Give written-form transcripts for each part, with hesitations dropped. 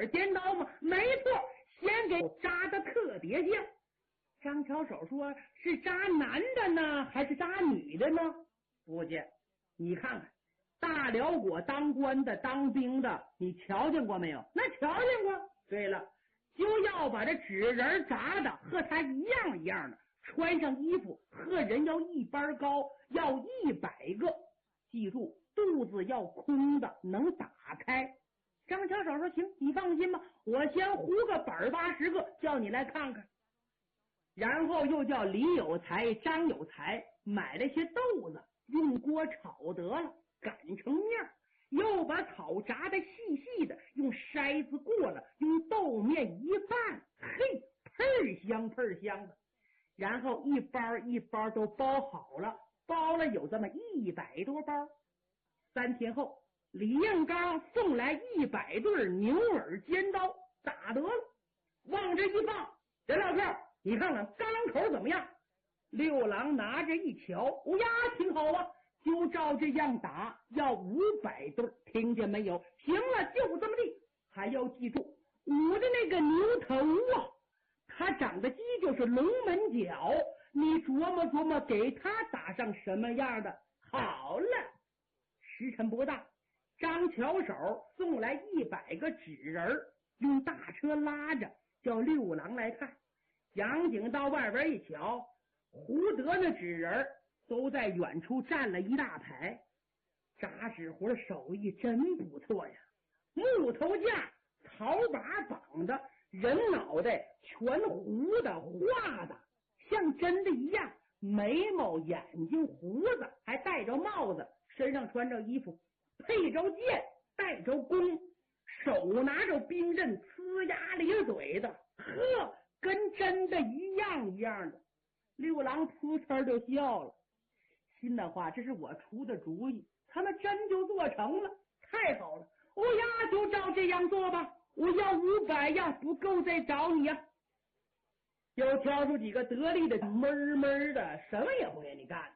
本尖刀吗？没错，先给扎的特别像。张巧手说，是扎男的呢还是扎女的呢？夫人，你看看大辽国当官的当兵的，你瞧见过没有？那瞧见过。对了，就要把这纸人扎的和他一样一样的，穿上衣服和人要一般高，要100个，记住肚子要空的，能打开。张巧手说，行，你放心吧，我先胡个本80个，叫你来看看。然后又叫李有才、张有才买了些豆子，用锅炒得了，擀成面，又把草炸得细细的，用筛子过了，用豆面一拌，嘿，喷香喷香的。然后一包一包都包好了，包了有这么100多包。3天后，李应刚送来100对牛耳尖刀，打得了，往这一放，任老票，你看看钢口怎么样？六郎拿着一瞧，呀，挺好啊，就照这样打，要500对，听见没有？行了，就这么地。还要记住，我的那个牛头啊，它长得犄就是龙门角，你琢磨琢磨，给它打上什么样的？好了，时辰不大，张巧手送来100个纸人，用大车拉着，叫六郎来看。杨景到外边一瞧，胡德的纸人都在远处站了一大排，扎纸活的手艺真不错呀！木头架，草把绑的，人脑袋全糊的画的，像真的一样，眉毛、眼睛、胡子，还戴着帽子，身上穿着衣服，配着剑，带着弓，手拿着兵刃，呲牙咧嘴的，呵，跟真的一样一样的。六郎扑哧就笑了，心的话，这是我出的主意，他们真就做成了，太好了！我呀，就照这样做吧，我要500呀，不够再找你呀。又挑出几个得力的闷闷的，什么也不给你干了。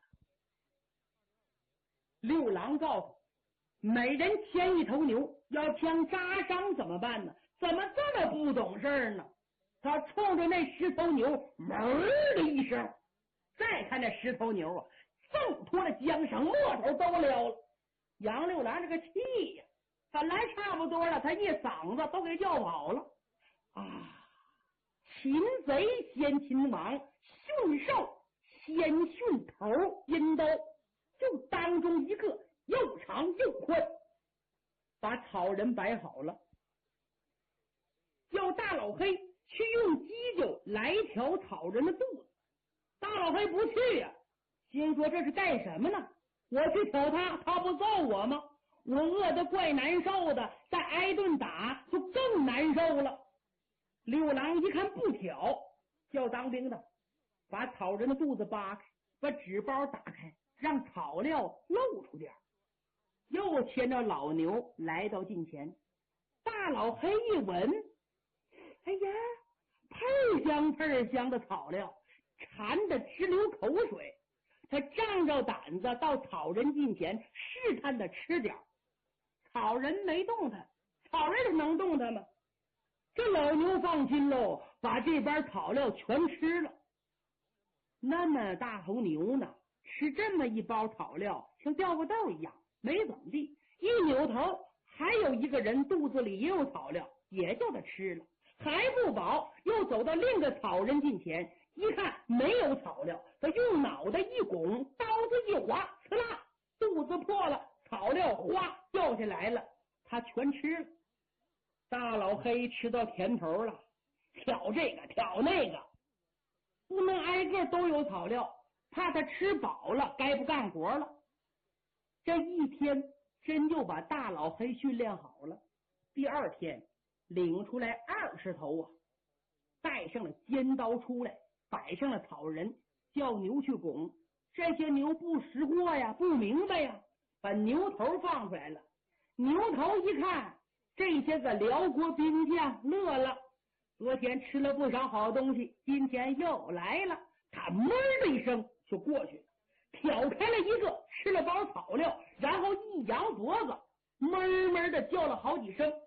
六郎告诉每人牵1头牛，要枪扎伤怎么办呢？怎么这么不懂事呢？他冲着那10头牛门的一声，再看那10头牛啊，挣脱了缰绳，末头都撩了。杨六郎这个气呀，本来差不多了，他一嗓子都给叫跑了啊！擒贼先擒王，驯兽先驯头，阴刀就当中一个又长又宽，把草人摆好了，要大老黑去用犄角来挑草人的肚子。大老黑不去呀，心说这是干什么呢？我去挑他，他不揍我吗？我饿得怪难受的，再挨顿打就更难受了。六郎一看不挑，叫当兵的把草人的肚子扒开，把纸包打开，让草料露出点，又牵着老牛来到近前。大老黑一闻，哎呀，喷香的草料，馋得直流口水。他仗着胆子到草人近前，试探的吃点。草人没动他，草人能动他吗？这老牛放心喽，把这边草料全吃了。那么大头牛呢，吃这么一包草料像掉个豆一样，没怎么地。一扭头，还有一个人肚子里也有草料，也叫他吃了。还不饱，又走到另一个草人近前，一看没有草料，他用脑袋一拱，刀子一划，呲啦，肚子破了，草料哗掉下来了，他全吃了。大老黑吃到甜头了，挑这个挑那个，不能挨个都有草料，怕他吃饱了该不干活了。这一天真就把大老黑训练好了。第二天领出来20头啊，带上了尖刀出来，摆上了草人，叫牛去拱。这些牛不识货呀，不明白呀，把牛头放出来了。牛头一看，这些个辽国兵将乐了，昨天吃了不少好东西，今天又来了。他闷的一声就过去了，挑开了一个，吃了包草料，然后一扬脖子，闷闷的叫了好几声。